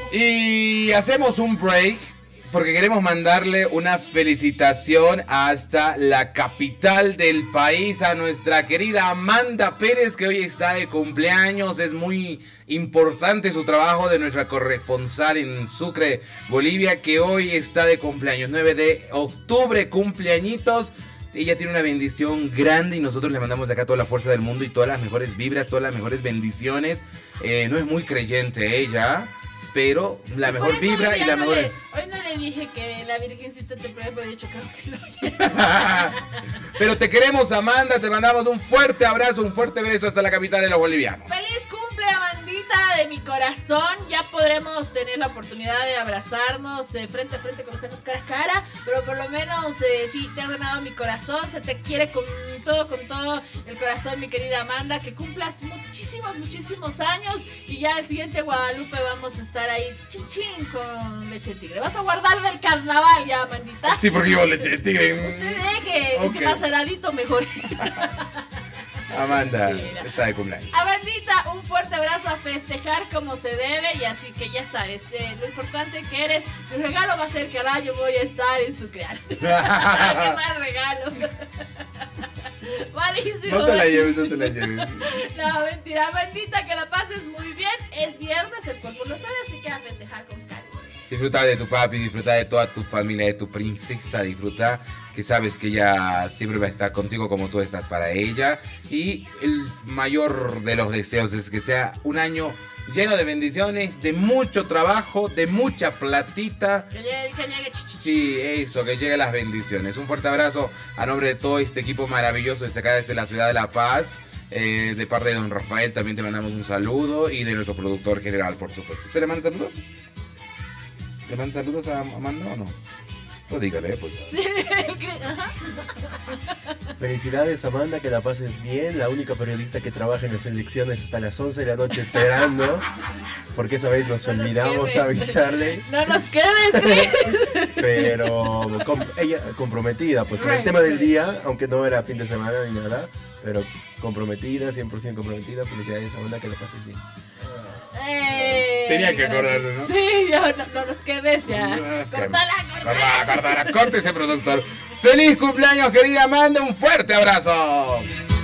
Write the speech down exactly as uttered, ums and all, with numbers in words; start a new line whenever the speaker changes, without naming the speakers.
Y hacemos un break porque queremos mandarle una felicitación hasta la capital del país a nuestra querida Amanda Pérez, que hoy está de cumpleaños. Es muy importante su trabajo de nuestra corresponsal en Sucre, Bolivia, que hoy está de cumpleaños. nueve de octubre, cumpleañitos. Ella tiene una bendición grande y nosotros le mandamos de acá toda la fuerza del mundo y todas las mejores vibras, todas las mejores bendiciones. Eh, no es muy creyente ella, pero la mejor vibra y la
no
mejor...
Le, hoy no le dije que la Virgencita te pruebe, pero he dicho que no.
Pero te queremos, Amanda, te mandamos un fuerte abrazo, un fuerte beso hasta la capital de los bolivianos.
¡Feliz cumple, Amandita, de mi corazón! Ya podremos tener la oportunidad de abrazarnos eh, frente a frente, conocernos cara a cara, pero por lo menos eh, sí te has ganado mi corazón, se te quiere con todo, con todo el corazón, mi querida Amanda, que cumplas muchísimos, muchísimos años y ya el siguiente Guadalupe vamos a estar ahí chin chin con leche de tigre. Vas a guardar del carnaval ya, Amandita.
Sí, porque yo leche de tigre.
Usted deje,
Okay.
es que más heladito mejor.
Amanda está de cumpleaños.
Amandita, un fuerte abrazo, a festejar como se debe. Y así que ya sabes, eh, lo importante que eres. Mi regalo va a ser que al año voy a estar en su creal. ¡Qué mal regalo! Malísimo.
No te la lleves, no te la lleves.
No, mentira, Amandita, que la pases muy bien. Es viernes, el cuerpo lo sabe, así que a festejar con calma.
Disfruta de tu papi, disfruta de toda tu familia, de tu princesa, disfruta que sabes que ella siempre va a estar contigo como tú estás para ella. Y el mayor de los deseos es que sea un año lleno de bendiciones, de mucho trabajo, de mucha platita.
Que llegue, que llegue.
Sí, eso, que lleguen las bendiciones. Un fuerte abrazo a nombre de todo este equipo maravilloso desde acá, desde la ciudad de La Paz. Eh, de parte de don Rafael también te mandamos un saludo y de nuestro productor general, por supuesto. ¿Usted le manda saludos? ¿Le manda saludos a Amanda o no? Pues dígale, pues.
Sí, ajá.
Felicidades, Amanda, que la pases bien. La única periodista que trabaja en las elecciones hasta las once de la noche esperando. Porque esa vez nos
No nos
olvidamos
quedes.
avisarle.
No nos quedes, Cris.
Pero com- ella comprometida, pues con el
Right,
tema del
right.
día, aunque no era fin de semana ni nada. Pero comprometida, cien por ciento comprometida. Felicidades, Amanda, que la pases bien.
Eh,
Tenía que acordarse, ¿no?
Sí, yo, no, no nos quedes ya.
No, es que-
Cortala, cortala.
Cortala, cortala, corte ese productor. ¡Feliz cumpleaños, querida Amanda! ¡Un fuerte abrazo!